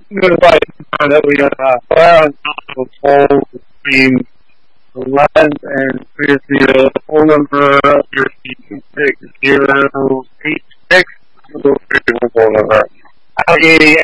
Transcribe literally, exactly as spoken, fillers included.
Good advice that we uh, fire on top of polls between eleven and three phone number of your six zero eight six phone number. Allegheny